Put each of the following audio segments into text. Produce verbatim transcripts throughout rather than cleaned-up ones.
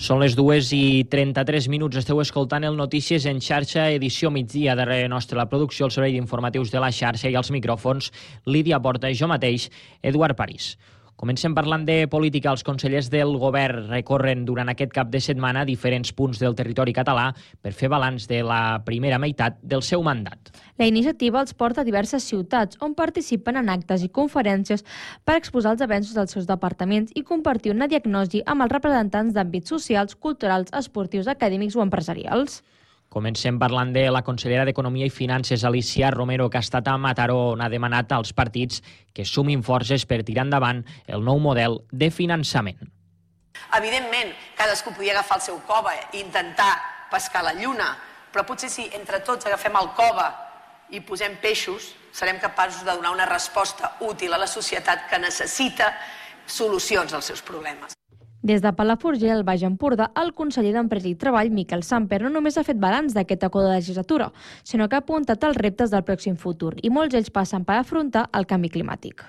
Són les dues i trenta-tres minuts. Esteu escoltant el Notícies en xarxa, edició migdia. Darrere nostre la producció, el servei d'informatius de la xarxa i els micròfons, Lídia Porta i jo mateix, Eduard París. Comencem parlant de política. Els consellers del govern recorren durant aquest cap de setmana a diferents punts del territori català per fer balanç de la primera meitat del seu mandat. La iniciativa els porta a diverses ciutats on participen en actes i conferències per exposar els avenços dels seus departaments i compartir una diagnosi amb els representants d'àmbits socials, culturals, esportius, acadèmics o empresarials. Comencem parlant de la consellera d'Economia i Finances, Alícia Romero, que ha estat a Mataró, on ha demanat als partits que sumin forces per tirar endavant el nou model de finançament. Evidentment, cadascú podia agafar el seu cova i intentar pescar la lluna, però potser si entre tots agafem el cova i posem peixos, serem capaços de donar una resposta útil a la societat que necessita solucions als seus problemes. Des de Palafrugell, al Baix Empordà, el conseller d'Empresa i Treball, Miquel Samper, no només ha fet balanç d'aquesta acord de legislatura, sinó que ha apuntat els reptes del pròxim futur, i molts ells passen per afrontar el canvi climàtic.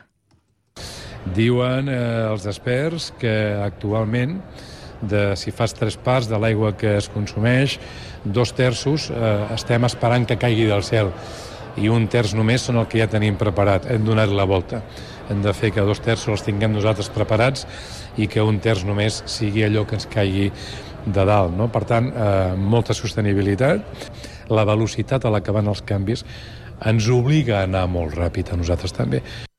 Diuen eh, els experts que actualment, de, si fas tres parts de l'aigua que es consumeix, dos terços eh, estem esperant que caigui del cel, i un terç només són el que ja tenim preparat. Hem donat la volta. Hem de fer que dos terços els tinguem nosaltres preparats i que un terç només sigui allò que ens caigui de dalt, no? Per tant, eh, molta sostenibilitat. La velocitat a la que van els canvis ens obliga a anar molt ràpid a nosaltres també.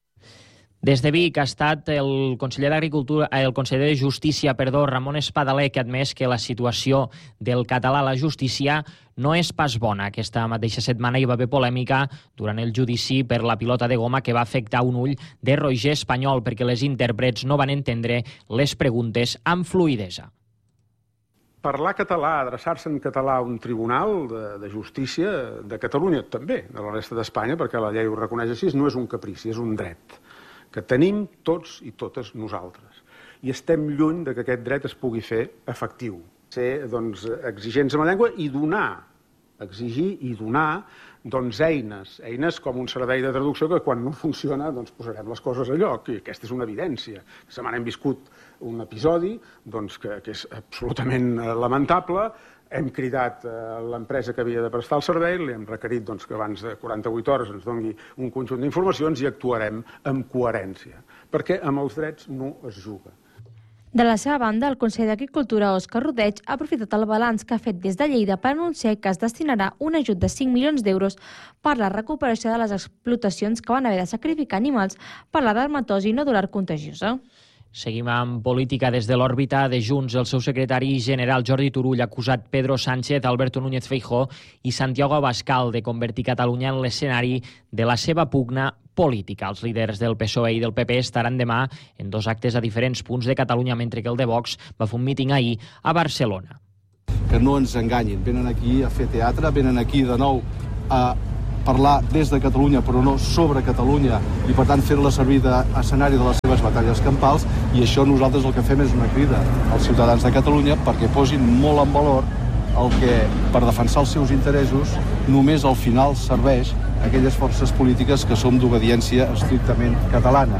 Des de Vic ha estat el conseller d'Agricultura, el conseller de Justícia, perdó, Ramon Espadaler, que ha admès que la situació del català a la justícia no és pas bona. Aquesta mateixa setmana hi va haver polèmica durant el judici per la pilota de goma que va afectar un ull de Roger Espanyol perquè les intèrprets no van entendre les preguntes amb fluïdesa. Parlar català, adreçar-se en català a un tribunal de, de justícia de Catalunya, també, de la resta d'Espanya, perquè la llei ho reconeix així, no és un caprici, és un dret que tenim tots i totes nosaltres. I estem lluny de que aquest dret es pugui fer efectiu. Ser doncs, exigents amb la llengua i donar, exigir i donar doncs, eines, eines com un servei de traducció que quan no funciona doncs, posarem les coses a lloc, i aquesta és una evidència. Aquesta setmana hem viscut un episodi doncs, que, que és absolutament lamentable. Hem cridat a l'empresa que havia de prestar el servei, li hem requerit doncs, que abans de quaranta-vuit hores ens doni un conjunt d'informacions i actuarem amb coherència, perquè amb els drets no es juga. De la seva banda, el conseller d'Agricultura, Òscar Rodeig, ha aprofitat el balanç que ha fet des de Lleida per anunciar que es destinarà un ajut de cinc milions d'euros per la recuperació de les explotacions que van haver de sacrificar animals per la dermatosi nodular contagiosa. Seguim amb política. Des de l'òrbita de Junts. El seu secretari general Jordi Turull ha acusat Pedro Sánchez, Alberto Núñez Feijóo i Santiago Abascal de convertir Catalunya en l'escenari de la seva pugna política. Els líders del P S O E i del P P estaran demà en dos actes a diferents punts de Catalunya, mentre que el de Vox va fer un míting ahir a Barcelona. Que no ens enganyin. Venen aquí a fer teatre, venen aquí de nou a parlar des de Catalunya, però no sobre Catalunya, i per tant fer-la servir d'escenari de les seves batalles campals, i això nosaltres el que fem és una crida als ciutadans de Catalunya perquè posin molt en valor el que, per defensar els seus interessos, només al final serveix a aquelles forces polítiques que som d'obediència estrictament catalana.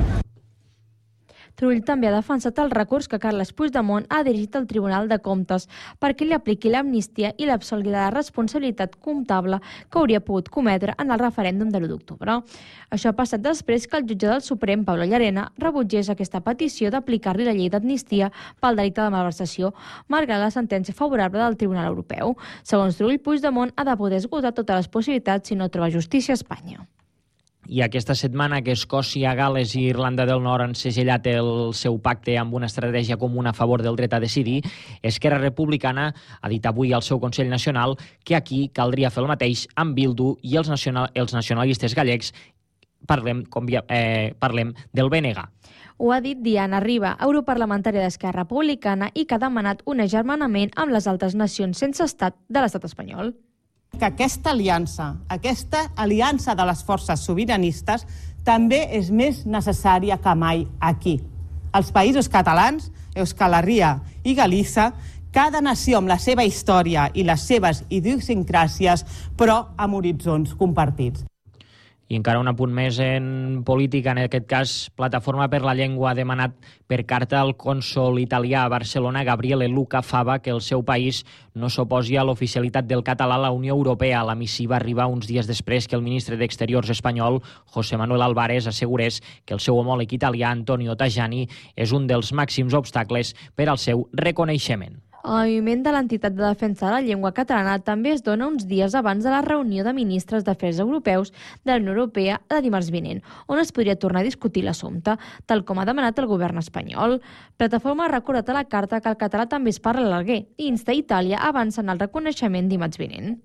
Turull també ha defensat el recurs que Carles Puigdemont ha dirigit al Tribunal de Comptes perquè li apliqui l'amnistia i l'absolgui de la responsabilitat comptable que hauria pogut cometre en el referèndum de l'u d'octubre. Això ha passat després que el jutge del Suprem, Pablo Llarena, rebutgés aquesta petició d'aplicar-li la llei d'amnistia pel delicte de malversació, malgrat la sentència favorable del Tribunal Europeu. Segons Turull, Puigdemont ha de poder esgotar totes les possibilitats si no troba justícia a Espanya. I aquesta setmana que Escòcia, Gal·les i Irlanda del Nord han segellat el seu pacte amb una estratègia comuna a favor del dret a decidir, Esquerra Republicana ha dit avui al seu Consell Nacional que aquí caldria fer el mateix amb Bildu i els, nacional, els nacionalistes gallecs. Parlem, com, eh, parlem del B N G. Ho ha dit Diana Riba, europarlamentària d'Esquerra Republicana, i que ha demanat un agermanament amb les altres nacions sense estat de l'estat espanyol. Que aquesta aliança, aquesta aliança de les forces sobiranistes també és més necessària que mai aquí. Els països catalans, Euskal Herria i Galícia, cada nació amb la seva història i les seves idiosincràsies, però amb horitzons compartits. I encara un apunt més en política, en aquest cas, Plataforma per la Llengua ha demanat per carta al cònsol italià a Barcelona, Gabriele Luca Fava, que el seu país no s'oposi a l'oficialitat del català a la Unió Europea. La missiva arriba uns dies després que el ministre d'Exteriors espanyol, José Manuel Álvarez, assegurés que el seu homòleg italià, Antonio Tajani, és un dels màxims obstacles per al seu reconeixement. El moviment de l'entitat de defensa de la llengua catalana també es dona uns dies abans de la reunió de ministres d'Afers Europeus de la Unió Europea de dimarts vinent, on es podria tornar a discutir l'assumpte, tal com ha demanat el govern espanyol. Plataforma ha recordat a la carta que el català també es parla a l'Alguer i insta Itàlia a avançar en el reconeixement dimarts vinent.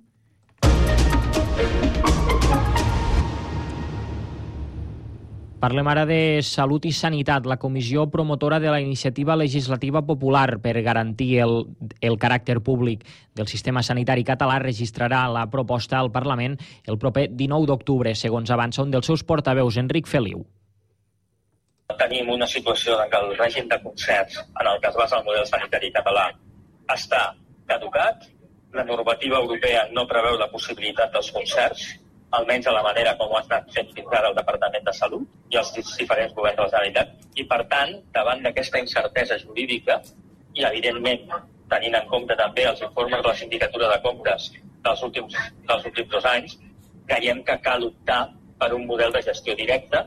Parlem ara de Salut i Sanitat. La comissió promotora de la iniciativa legislativa popular per garantir el, el caràcter públic del sistema sanitari català registrarà la proposta al Parlament el proper dinou d'octubre, segons avança un dels seus portaveus, Enric Feliu. Tenim una situació en què el règim de concerts en el que es basa el model sanitari català està caducat, la normativa europea no preveu la possibilitat dels concerts, almenys de la manera com ho ha estat fent fins ara el Departament de Salut i els diferents governs de la Generalitat. I, per tant, davant d'aquesta incertesa jurídica i, evidentment, tenint en compte també els informes de la Sindicatura de Comptes dels últims, dels últims dos anys, creiem que cal optar per un model de gestió directa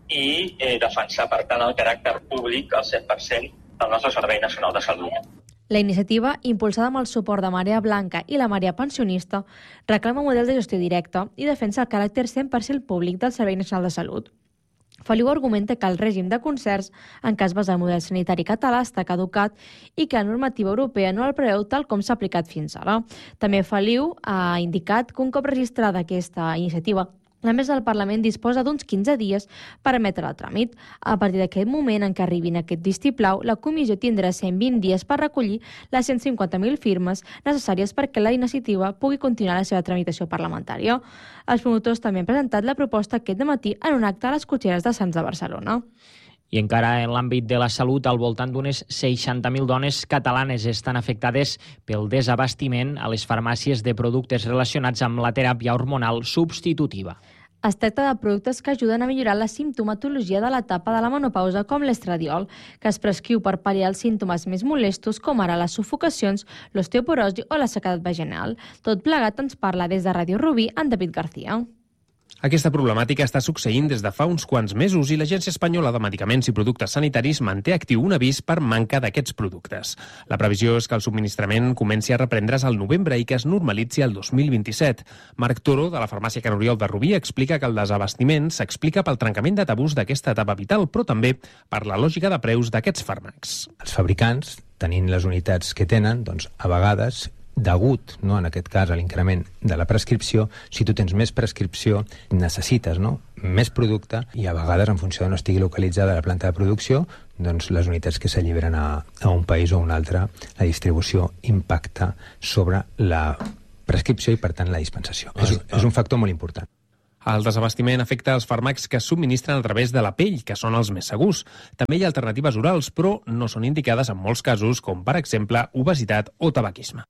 i eh, defensar, per tant, el caràcter públic al cent per cent del nostre Servei Nacional de Salut. La iniciativa, impulsada amb el suport de Marea Blanca i la Marea Pensionista, reclama un model de gestió directa i defensa el caràcter cent per cent públic del Servei Nacional de Salut. Feliu argumenta que el règim de concerts, en què es basa el model sanitari català, està caducat i que la normativa europea no el preveu tal com s'ha aplicat fins ara. També Feliu ha indicat que un cop registrada aquesta iniciativa, la mesa del Parlament disposa d'uns quinze dies per emetre el tràmit. A partir d'aquest moment en què arribin aquest vistiplau, la comissió tindrà cent vint dies per recollir les cent cinquanta mil firmes necessàries perquè la iniciativa pugui continuar la seva tramitació parlamentària. Els promotors també han presentat la proposta aquest dematí en un acte a les cotxeres de Sants de Barcelona. I encara en l'àmbit de la salut, al voltant d'unes seixanta mil dones catalanes estan afectades pel desabastiment a les farmàcies de productes relacionats amb la teràpia hormonal substitutiva. Es tracta de productes que ajuden a millorar la simptomatologia de l'etapa de la menopausa, com l'estradiol, que es prescriu per pal·liar els símptomes més molestos, com ara les sufocacions, l'osteoporosi o la sequedat vaginal. Tot plegat ens parla des de Ràdio Rubí en David García. Aquesta problemàtica està succeint des de fa uns quants mesos i l'Agència Espanyola de Medicaments i Productes Sanitaris manté actiu un avís per manca d'aquests productes. La previsió és que el subministrament comenci a reprendre's al novembre i que es normalitzi el dos mil vint-i-set. Marc Toro, de la farmàcia Can Oriol de Rubí, explica que el desabastiment s'explica pel trencament de tabús d'aquesta etapa vital, però també per la lògica de preus d'aquests fàrmacs. Els fabricants, tenint les unitats que tenen, doncs a vegades degut, no, en aquest cas, a l'increment de la prescripció, si tu tens més prescripció, necessites, no, més producte i a vegades, en funció de no estigui localitzada la planta de producció, doncs les unitats que s'alliberen a, a un país o a un altre, la distribució impacta sobre la prescripció i, per tant, la dispensació. Ah, és, ah. és un factor molt important. El desabastiment afecta els fàrmacs que es subministren a través de la pell, que són els més segurs. També hi ha alternatives orals, però no són indicades en molts casos, com per exemple obesitat o tabaquisme.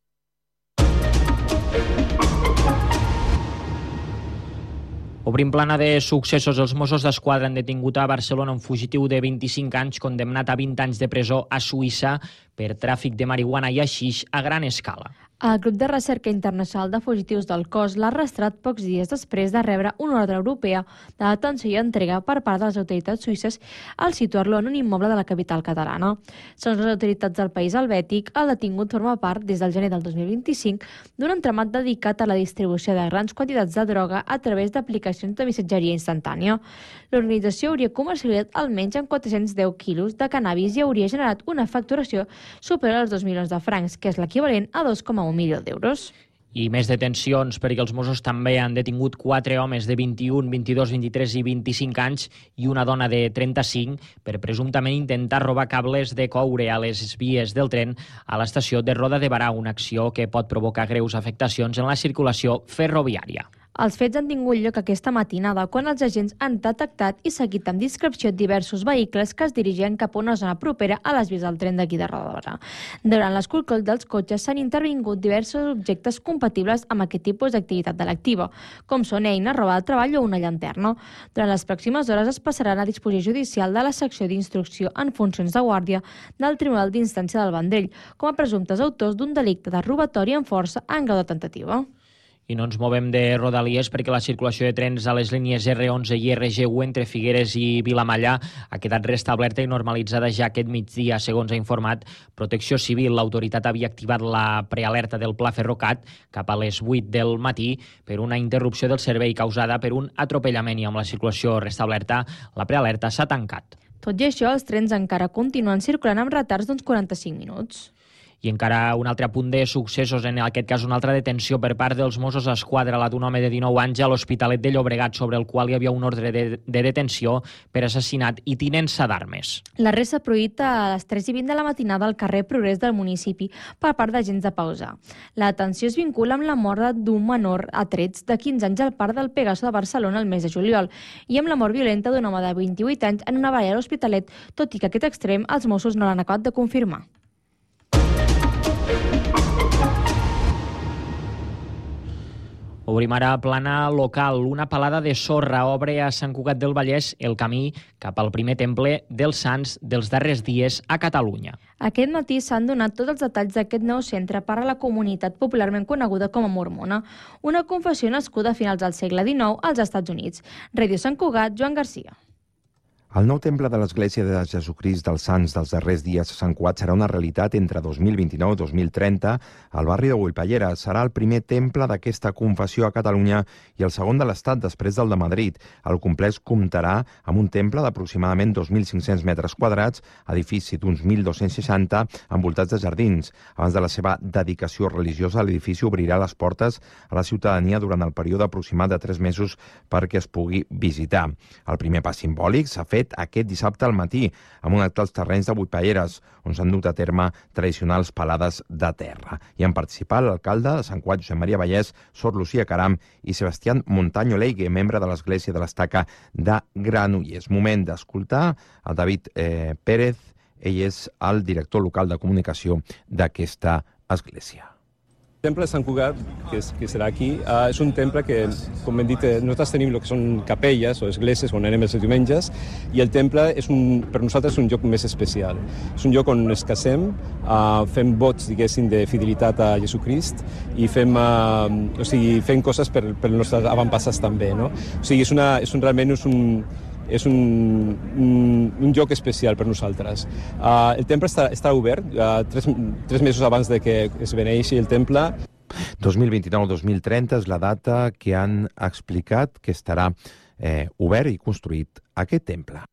Obrim plana de successos. Els Mossos d'Esquadra han detingut a Barcelona un fugitiu de vint-i-cinc anys condemnat a vint anys de presó a Suïssa per tràfic de marihuana i haixix a gran escala. El grup de recerca internacional de fugitius del cos l'ha arrestat pocs dies després de rebre una ordre europea de detenció i entrega per part de les autoritats suïsses al situar-lo en un immoble de la capital catalana. Segons les autoritats del país helvètic, el detingut forma part, des del gener del dos mil vint-i-cinc, d'un entramat dedicat a la distribució de grans quantitats de droga a través d'aplicacions de missatgeria instantània. L'organització hauria comercialitzat almenys amb quatre-cents deu quilos de cannabis i hauria generat una facturació superior als dos milions de francs, que és l'equivalent a dos coma un milió d'euros. I més detencions, perquè els Mossos també han detingut quatre homes de vint-i-un, vint-i-dos, vint-i-tres i vint-i-cinc anys i una dona de trenta-cinc per presumptament intentar robar cables de coure a les vies del tren a l'estació de Roda de Barà, una acció que pot provocar greus afectacions en la circulació ferroviària. Els fets han tingut lloc aquesta matinada quan els agents han detectat i seguit amb discreció diversos vehicles que es dirigien cap a una zona propera a les vies del tren d'aquí de Roda. Durant l'escorcoll dels cotxes s'han intervingut diversos objectes compatibles amb aquest tipus d'activitat delictiva, com són eines, roba de treball o una llanterna. Durant les pròximes hores es passaran a disposició judicial de la secció d'instrucció en funcions de guàrdia del Tribunal d'Instància del Vendrell com a presumptes autors d'un delicte de robatori amb força en grau de tentativa. I no ens movem de Rodalies perquè la circulació de trens a les línies erre onze i erre ge u entre Figueres i Vilamallà ha quedat restablerta i normalitzada ja aquest migdia, segons ha informat Protecció Civil. L'autoritat havia activat la prealerta del Pla Ferrocat cap a les vuit del matí per una interrupció del servei causada per un atropellament i amb la circulació restablerta, la prealerta s'ha tancat. Tot i això, els trens encara continuen circulant amb retards d'uns quaranta-cinc minuts. I encara un altre apunt de successos, en aquest cas una altra detenció per part dels Mossos d'Esquadra, la d'un home de dinou anys a l'Hospitalet de Llobregat, sobre el qual hi havia un ordre de, de detenció per assassinat i tinença d'armes. L'arrest s'ha produït a les tres i vint de la matinada al carrer Progrés del municipi per part d'agents de Pausà. La detenció es vincula amb la mort d'un menor a trets de quinze anys al parc del Pegaso de Barcelona el mes de juliol i amb la mort violenta d'un home de vint-i-vuit anys en una baralla a l'Hospitalet, tot i que aquest extrem els Mossos no l'han acabat de confirmar. Obrim ara plana local. Una palada de sorra obre a Sant Cugat del Vallès el camí cap al primer temple dels Sants dels darrers dies a Catalunya. Aquest matí s'han donat tots els detalls d'aquest nou centre per a la comunitat popularment coneguda com a Mormona, una confessió nascuda a finals del segle dinou als Estats Units. Ràdio Sant Cugat, Joan Garcia. El nou temple de l'Església de Jesucrist dels Sants dels darrers dies a Sant Cugat serà una realitat entre dos mil vint-i-nou i dos mil trenta al barri de Huilpallera. Serà el primer temple d'aquesta confessió a Catalunya i el segon de l'Estat després del de Madrid. El complex comptarà amb un temple d'aproximadament dos mil cinc-cents metres quadrats, edifici d'uns mil dos-cents seixanta envoltats de jardins. Abans de la seva dedicació religiosa, l'edifici obrirà les portes a la ciutadania durant el període aproximat de tres mesos perquè es pugui visitar. El primer pas simbòlic s'ha fet aquest dissabte al matí, amb un acte als terrenys de Huilpalleres, on s'han dut a terme tradicionals palades de terra. Hi han participat l'alcalde de Sant Cugat, Josep Maria Vallès, Sor Lucía Caram i Sebastián Montaño Leigue, membre de l'Església de l'Estaca de Granollers. Moment d'escoltar a David eh, Pérez, ell és el director local de comunicació d'aquesta església. El temple de Sant Cugat, que, és, que serà aquí, uh, és un temple que, com hem dit, nosaltres tenim el que són capelles o esglésies on anem els diumenges, i el temple és un, per nosaltres és un lloc més especial. És un lloc on ens casem, uh, fem vots, diguéssim, de fidelitat a Jesucrist i fem, uh, o sigui, fem coses per, per els nostres avantpassats també, no? O sigui, és, una, és un, realment és un, és un, un, un lloc especial per nosaltres. Uh, el temple està, està obert uh, tres, tres mesos abans de que es beneixi el temple. dos mil vint-i-nou dos mil trenta és la data que han explicat que estarà eh, obert i construït aquest temple.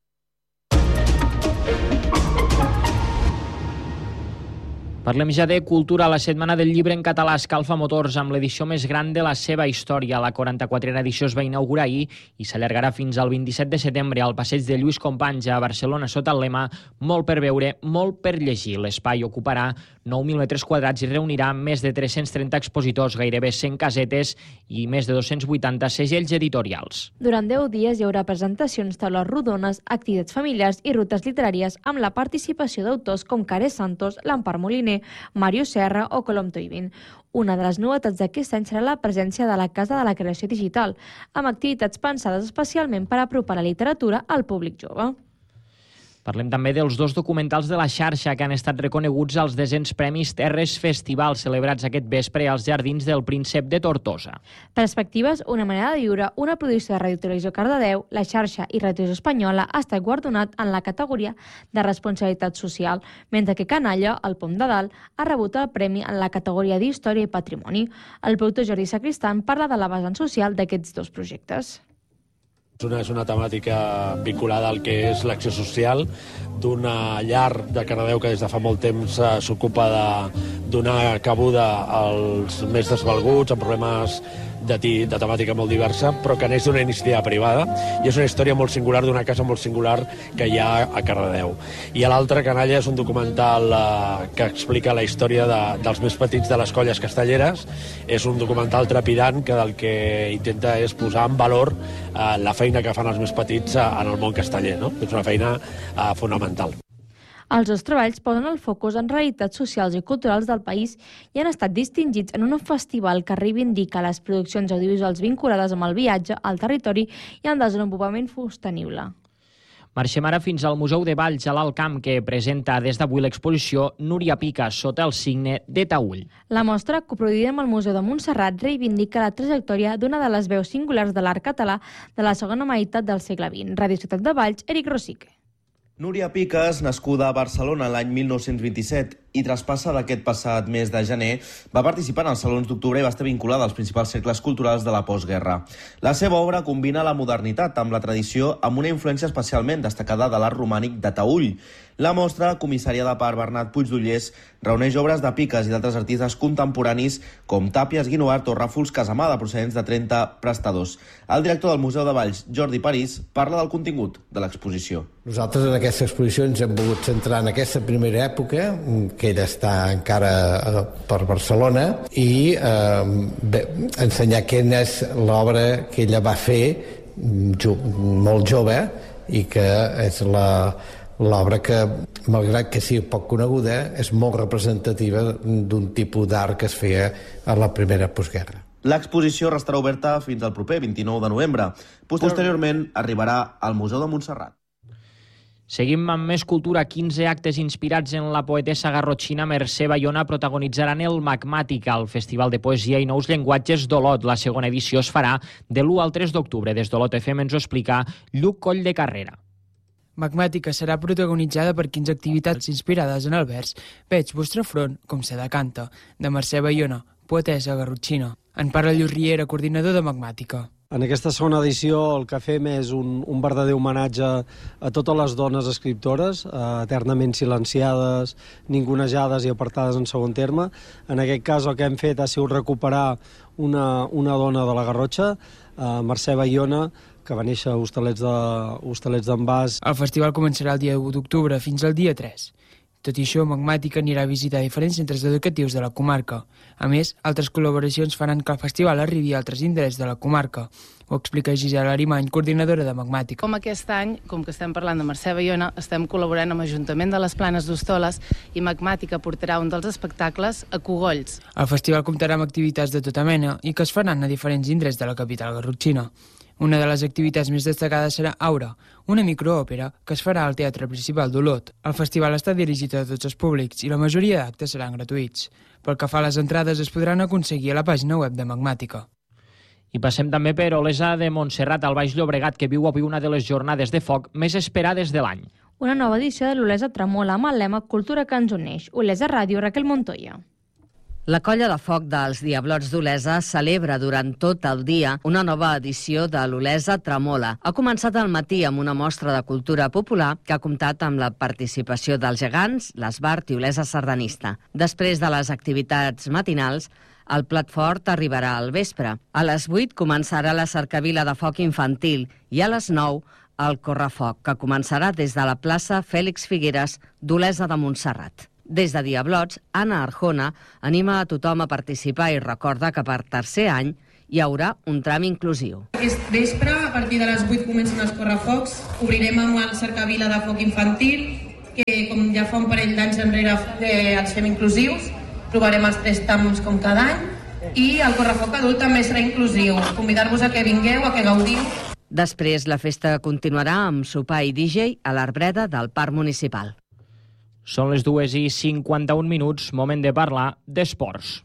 Parlem ja de cultura. La Setmana del Llibre en català escalfa motors amb l'edició més gran de la seva història. La quaranta-quatrena edició es va inaugurar ahir i s'allargarà fins al vint-i-set de setembre al passeig de Lluís Companys a Barcelona sota el lema "Molt per veure, molt per llegir". L'espai ocuparà nou mil metres quadrats i reunirà més de tres-cents trenta expositors, gairebé cent casetes i més de dos-cents vuitanta segells editorials. Durant deu dies hi haurà presentacions, taules rodones, activitats familiars i rutes literàries amb la participació d'autors com Care Santos, l'Empar Moliner, Mario Serra o Colom Toivin. Una de les novetats d'aquest any serà la presència de la Casa de la Creació Digital, amb activitats pensades especialment per apropar la literatura al públic jove. Parlem també dels dos documentals de la xarxa que han estat reconeguts als desens Premis Terres Festival, celebrats aquest vespre als Jardins del Príncep de Tortosa. Perspectives, una manera de viure, una producció de Ràdio Televisió Cardedeu, la xarxa i Ràdio Espanyola ha estat guardonat en la categoria de responsabilitat social, mentre que Canalla, el Pom de Dalt, ha rebut el premi en la categoria d'Història i Patrimoni. El productor Jordi Sacristán parla de la vessant social d'aquests dos projectes. Una és una temàtica vinculada al que és l'acció social d'una llar de Cardedeu que des de fa molt temps s'ocupa de, donar cabuda als més desvalguts, amb problemes de, de temàtica molt diversa, però que neix d'una iniciativa privada, i és una història molt singular d'una casa molt singular que hi ha a Cardedeu. I a l'altre, Canalla, és un documental eh, que explica la història de, dels més petits de les colles castelleres. És un documental trepidant que del que intenta és posar en valor eh, la feina que fan els més petits eh, en el món casteller, no? És una feina eh, fonamental. Els dos treballs posen el focus en realitats socials i culturals del país i han estat distingits en un festival que reivindica les produccions audiovisuals vinculades amb el viatge, al territori i al desenvolupament sostenible. Marxem ara fins al Museu de Valls a l'Alt Camp, que presenta des d'avui l'exposició Núria Picas sota el signe de Taüll. La mostra, coproduïda amb el Museu de Montserrat, reivindica la trajectòria d'una de les veus singulars de l'art català de la segona meitat del segle vint. Ràdio Ciutat de Valls, Eric Rosique. Núria Picas, nascuda a Barcelona l'any mil nou-cents vint-i-set i traspassa d'aquest passat mes de gener, va participar en els Salons d'Octubre i va estar vinculada als principals cercles culturals de la postguerra. La seva obra combina la modernitat amb la tradició amb una influència especialment destacada de l'art romànic de Taüll. La mostra, comissariada per Bernat Puigdollers, reuneix obres de Picas i d'altres artistes contemporanis com Tàpies, Guinoart o Ràfols Casamada, procedents de trenta prestadors. El director del Museu de Valls, Jordi París, parla del contingut de l'exposició. Nosaltres en aquesta exposició ens hem volgut centrar en aquesta primera època, que ella està encara per Barcelona, i eh, bé, ensenyar quina és l'obra que ella va fer jo, molt jove i que és la l'obra que, malgrat que sigui poc coneguda, és molt representativa d'un tipus d'art que es feia a la primera postguerra. L'exposició restarà oberta fins al proper vint-i-nou de novembre. Posteriorment arribarà al Museu de Montserrat. Seguim amb més cultura. quinze actes inspirats en la poetessa garrotxina Mercè Bayona protagonitzaran el Magmàtica, el Festival de Poesia i Nous Llenguatges d'Olot. La segona edició es farà de l'u al tres d'octubre. Des d'Olot F M ens ho explica Lluc Coll de Carrera. Magmàtica serà protagonitzada per quinze activitats inspirades en el vers Veig vostre front com se decanta, de Mercè Bayona, poetessa garrotxina. En parla Lluís Riera, coordinador de Magmàtica. En aquesta segona edició el que fem és un, un verdader homenatge a totes les dones escriptores, eh, eternament silenciades, ningunejades i apartades en segon terme. En aquest cas el que hem fet ha sigut recuperar una, una dona de la Garrotxa, eh, Mercè Bayona, que va néixer a Hostalets de, Hostalets d'en Bas. El festival començarà el dia u d'octubre fins al dia tres. Tot i això, Magmàtica anirà a visitar diferents centres educatius de la comarca. A més, altres col·laboracions faran que el festival arribi a altres indrets de la comarca. Ho explica Gisela Arimany, coordinadora de Magmàtica. Com aquest any, com que estem parlant de Mercè Bayona, estem col·laborant amb l'Ajuntament de les Planes d'Hostoles i Magmàtica portarà un dels espectacles a Cogolls. El festival comptarà amb activitats de tota mena i que es faran a diferents indrets de la capital garrotxina. Una de les activitats més destacades serà Aura, una microòpera que es farà al Teatre Principal d'Olot. El festival està dirigit a tots els públics i la majoria d'actes seran gratuïts. Pel que fa a les entrades, es podran aconseguir a la pàgina web de Magmàtica. I passem també per Olesa de Montserrat, al Baix Llobregat, que viu avui una de les jornades de foc més esperades de l'any. Una nova edició de l'Olesa Tremola amb el lema Cultura que ens uneix. Olesa Ràdio, Raquel Montoya. La colla de foc dels Diablots d'Olesa celebra durant tot el dia una nova edició de l'Olesa Tremola. Ha començat al matí amb una mostra de cultura popular que ha comptat amb la participació dels gegants, l'Esbart i Olesa Sardanista. Després de les activitats matinals, el plat fort arribarà al vespre. A les vuit començarà la cercavila de foc infantil i a les nou el correfoc, que començarà des de la plaça Fèlix Figueres d'Olesa de Montserrat. Des de Diablots, Anna Arjona anima a tothom a participar i recorda que per tercer any hi haurà un tram inclusiu. Aquest vespre, a partir de les vuit, comencen els correfocs. Obrirem amb el cercavila de foc infantil, que com ja fa un parell d'anys enrere eh, els fem inclusius. Provarem els tres trams com cada any. I el correfoc adult també serà inclusiu. Convidar-vos a que vingueu, a que gaudiu. Després, la festa continuarà amb sopar i D J a l'Arbreda del Parc Municipal. Són les dues i cinquanta-un minuts, moment de parlar d'esports.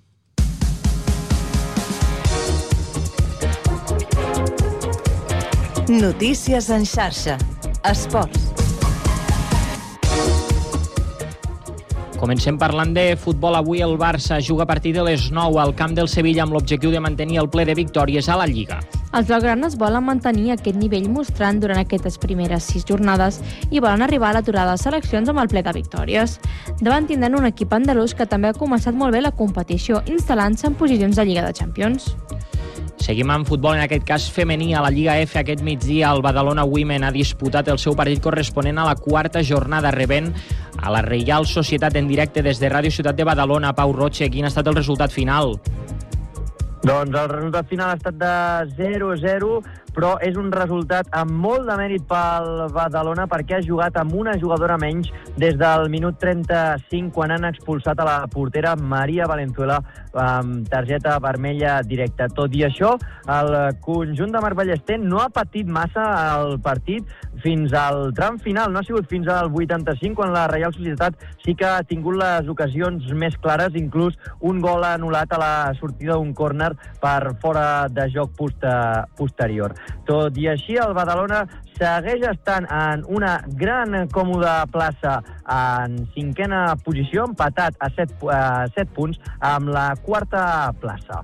Notícies en xarxa. Esports. Comencem parlant de futbol. Avui el Barça juga a partir de les nou al camp del Sevilla amb l'objectiu de mantenir el ple de victòries a la Lliga. Els blaugranes volen mantenir aquest nivell mostrant durant aquestes primeres sis jornades i volen arribar a l'aturada de seleccions amb el ple de victòries. Davant tindran un equip andalús que també ha començat molt bé la competició, instal·lant-se en posicions de Lliga de Champions. Seguim amb futbol, en aquest cas femení. A la Lliga F aquest migdia el Badalona Women ha disputat el seu partit corresponent a la quarta jornada, rebent a la Reial Societat en directe des de Ràdio Ciutat de Badalona. Pau Roche, quin ha estat el resultat final? Doncs el resultat final ha estat de zero a zero, però és un resultat amb molt de mèrit pel Badalona perquè ha jugat amb una jugadora menys des del minut trenta-cinc, quan han expulsat a la portera Maria Valenzuela amb targeta vermella directa. Tot i això, el conjunt de Marc Ballester no ha patit massa el partit fins al tram final. No ha sigut fins al vuitanta-cinc, quan la Reial Societat sí que ha tingut les ocasions més clares, inclús un gol anul·lat a la sortida d'un córner per fora de joc posterior. Tot i així, el Badalona segueix estant en una gran còmoda plaça en cinquena posició, empatat a set, a set punts amb la quarta plaça.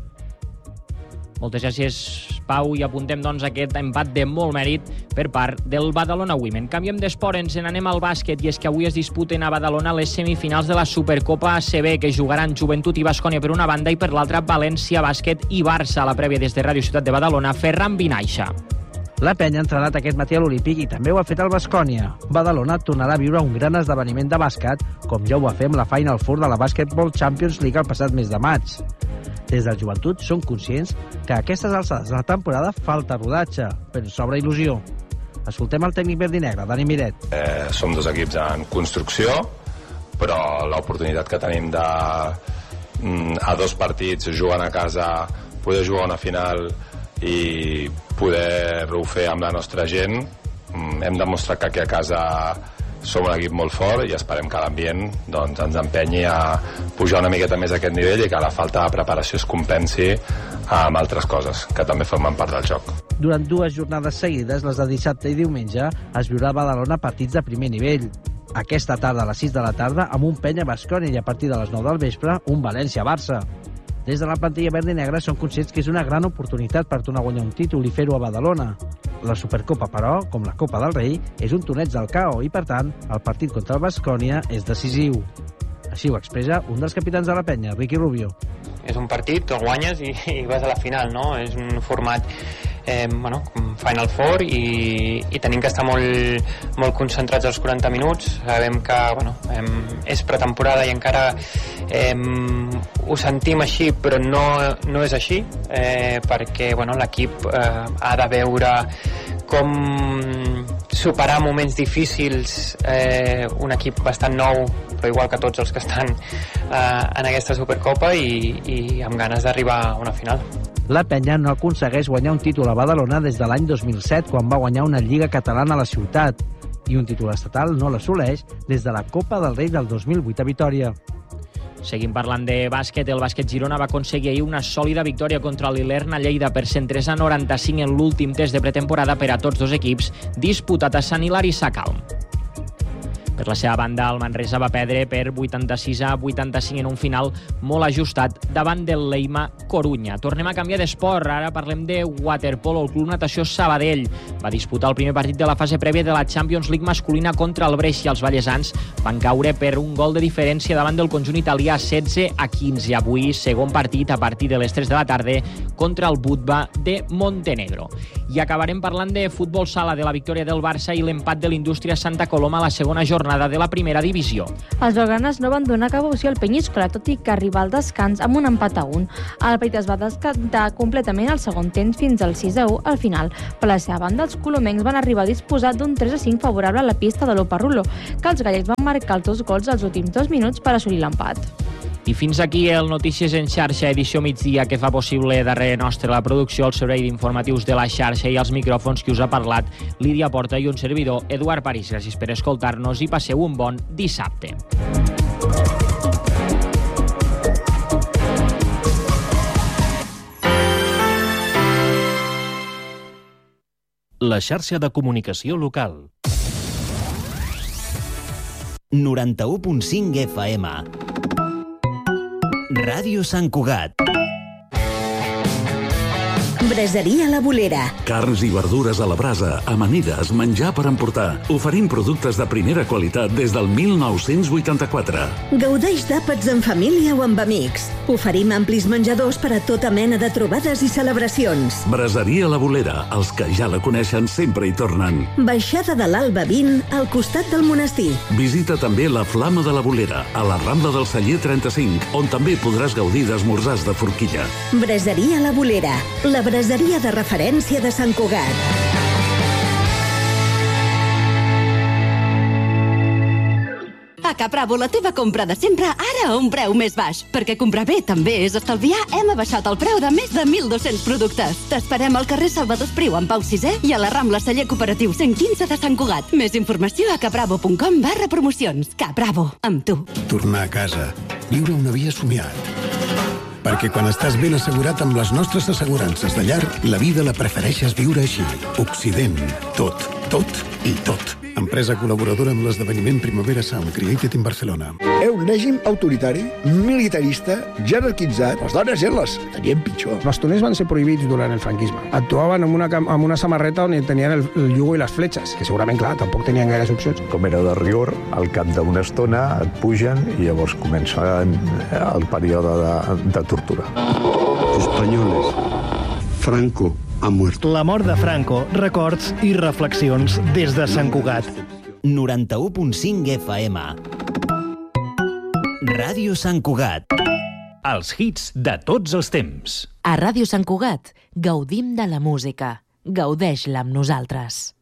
Moltes gràcies, Pau, i apuntem doncs aquest empat de molt mèrit per part del Badalona Women. Canviem d'esport, ens n'anem al bàsquet, i és que avui es disputen a Badalona les semifinals de la Supercopa A C B, que jugaran Joventut i Baskonia per una banda i per l'altra València Bàsquet i Barça. A la prèvia des de Ràdio Ciutat de Badalona, Ferran Vinaixa. La penya ha entrenat aquest matí a l'Olímpic i també ho ha fet el Baskonia. Badalona tornarà a viure un gran esdeveniment de bàsquet, com ja ho va fer amb la Final Four de la Basketball Champions League el passat mes de maig. Des del Joventut són conscients que a aquestes alçades de la temporada falta rodatge, però sobra il·lusió. Escoltem el tècnic verdinegre, Dani Miret. Eh, som dos equips en construcció, però l'oportunitat que tenim de a dos partits jugant a casa, poder jugar una final i poder-ho fer amb la nostra gent, hem demostrat que aquí a casa som un equip molt fort i esperem que l'ambient doncs, ens empenyi a pujar una miqueta més a aquest nivell i que la falta de preparació es compensi amb altres coses que també formen part del joc. Durant dues jornades seguides, les de dissabte i diumenge, es viurà a Badalona partits de primer nivell. Aquesta tarda a les sis de la tarda, amb un Penya Baskonia, i a partir de les nou del vespre, un València-Barça. Des de la plantilla verd i negra són conscients que és una gran oportunitat per tornar a guanyar un títol i fer-ho a Badalona. La Supercopa, però, com la Copa del Rei, és un torneig del C A O i, per tant, el partit contra el Baskonia és decisiu. Així ho expressa un dels capitans de la penya, Ricky Rubio. És un partit, te'l guanyes i, i vas a la final, no? És un format eh, bueno, Final Four i, i tenim que estar molt, molt concentrats als quaranta minuts. Sabem que bueno, eh, és pretemporada i encara eh, ho sentim així, però no, no és així, eh, perquè bueno, l'equip eh, ha de veure com superar moments difícils, eh, un equip bastant nou, però igual que tots els que estan eh, en aquesta Supercopa i, i amb ganes d'arribar a una final. La penya no aconsegueix guanyar un títol a Badalona des de l'any dos mil set, quan va guanyar una Lliga Catalana a la ciutat, i un títol estatal no l'assoleix des de la Copa del Rei del dos mil vuit a Vitòria. Seguim parlant de bàsquet. El bàsquet Girona va aconseguir ahir una sòlida victòria contra l'Ilerna Lleida per cent tres a noranta-cinc en l'últim test de pretemporada per a tots dos equips, disputat a Sant Hilari Sacalm. Per la seva banda, el Manresa va perdre per vuitanta-sis a vuitanta-cinc en un final molt ajustat davant del Leima Corunya. Tornem a canviar d'esport. Ara parlem de waterpolo. El Club Natació Sabadell va disputar el primer partit de la fase prèvia de la Champions League masculina contra el Breix, i els vallesans van caure per un gol de diferència davant del conjunt italià, setze a quinze. Avui, segon partit a partir de les tres de la tarda contra el Budva de Montenegro. I acabarem parlant de futbol sala, de la victòria del Barça i l'empat de l'Indústria Santa Coloma a la segona jornada de la primera divisió. Els blaugranes no van donar cap opció al Penyíscola, tot i que arribar al descans amb un empat a un. El partit es va descantar completament al segon temps fins al sis a u al final. Per la seva banda, els colomencs van arribar a disposar d'un tres a cinc favorable a la pista de l'Oparrulo, que els gallecs van marcar els dos gols als últims dos minuts per assolir l'empat. I fins aquí el Notícies en xarxa, edició migdia, que fa possible darrere nostre la producció, el servei d'informatius de la xarxa i els micròfons que us ha parlat Lídia Porta i un servidor, Eduard París. Gràcies per escoltar-nos i passeu un bon dissabte. La xarxa de comunicació local. noranta-u punt cinc F M. Ràdio Sant Cugat. Braseria La Bolera. Carns i verdures a la brasa, amanides, menjar per emportar. Oferim productes de primera qualitat des del mil nou-cents vuitanta-quatre. Gaudeix d'àpats en família o amb amics. Oferim amplis menjadors per a tota mena de trobades i celebracions. Braseria La Bolera. Els que ja la coneixen sempre hi tornen. Baixada de l'Alba vint, al costat del monestir. Visita també la Flama de la Bolera, a la Rambla del Celler trenta-cinc, on també podràs gaudir d'esmorzars de forquilla. Braseria La Bolera. La braseria de referència de Sant Cugat. A Capravo, la teva compra de sempre, ara a un preu més baix. Perquè comprar bé també és estalviar, hem abaixat el preu de més de mil dos-cents productes. T'esperem al carrer Salvador Espriu, en Pau sisè, i a la Rambla Celler Cooperatiu cent quinze de Sant Cugat. Més informació a capravo punt com barra promocions. Capravo, amb tu. Tornar a casa. Viure una vida somiat. Perquè quan estàs ben assegurat amb les nostres assegurances de llar, la vida la prefereixes viure així. Occident. Tot, tot i tot. Empresa col·laboradora amb l'esdeveniment Primavera Sound Created in Barcelona. Un règim autoritari, militarista, jerarquitzat. Les dones ja les tenien pitjor. Els bastoners van ser prohibits durant el franquisme. Actuaven amb una, amb una samarreta on tenien el, el yugo i les fletxes, que segurament, clar, tampoc tenien gaires opcions. Com era de rigor, al cap d'una estona et pugen i llavors comença el període de, de tortura. Espanyoles. Franco ha muerto. La mort de Franco, records i reflexions des de Sant Cugat. noranta-u punt cinc F M. Ràdio Sant Cugat. Els hits de tots els temps. A Ràdio Sant Cugat gaudim de la música. Gaudeix-la amb nosaltres.